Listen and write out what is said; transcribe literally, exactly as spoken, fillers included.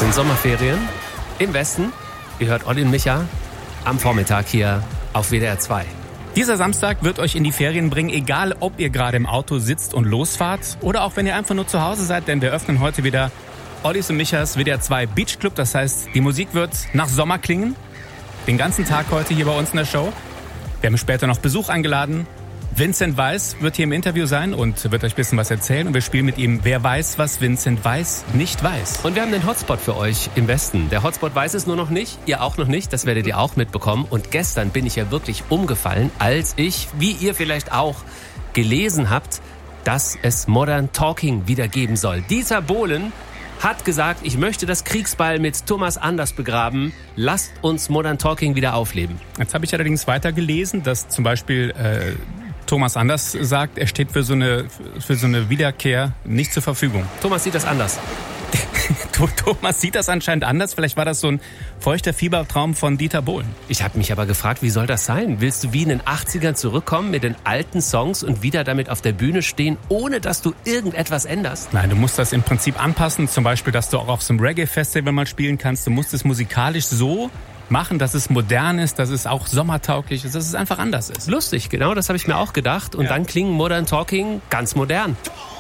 sind Sommerferien im Westen. Ihr hört Olli und Micha am Vormittag hier auf W D R zwei. Dieser Samstag wird euch in die Ferien bringen, egal ob ihr gerade im Auto sitzt und losfahrt oder auch wenn ihr einfach nur zu Hause seid, denn wir öffnen heute wieder Ollis und Michas W D R zwei Beach Club. Das heißt, die Musik wird nach Sommer klingen. Den ganzen Tag heute hier bei uns in der Show. Wir haben später noch Besuch eingeladen. Vincent Weiss wird hier im Interview sein und wird euch ein bisschen was erzählen. Und wir spielen mit ihm Wer weiß, was Vincent Weiss nicht weiß. Und wir haben den Hotspot für euch im Westen. Der Hotspot weiß es nur noch nicht, ihr auch noch nicht. Das werdet ihr auch mitbekommen. Und gestern bin ich ja wirklich umgefallen, als ich, wie ihr vielleicht auch gelesen habt, dass es Modern Talking wieder geben soll. Dieter Bohlen hat gesagt, ich möchte das Kriegsbeil mit Thomas Anders begraben. Lasst uns Modern Talking wieder aufleben. Jetzt habe ich allerdings weiter gelesen, dass zum Beispiel äh, Thomas Anders sagt, er steht für so eine für so eine Wiederkehr nicht zur Verfügung. Thomas sieht das anders. Thomas sieht das anscheinend anders. Vielleicht war das so ein feuchter Fiebertraum von Dieter Bohlen. Ich habe mich aber gefragt, wie soll das sein? Willst du wie in den achtzigern zurückkommen mit den alten Songs und wieder damit auf der Bühne stehen, ohne dass du irgendetwas änderst? Nein, du musst das im Prinzip anpassen. Zum Beispiel, dass du auch auf so einem Reggae-Festival mal spielen kannst. Du musst es musikalisch so machen, dass es modern ist, dass es auch sommertauglich ist, dass es einfach anders ist. Lustig, genau, das habe ich mir auch gedacht. Und ja. Dann klingen Modern Talking ganz modern.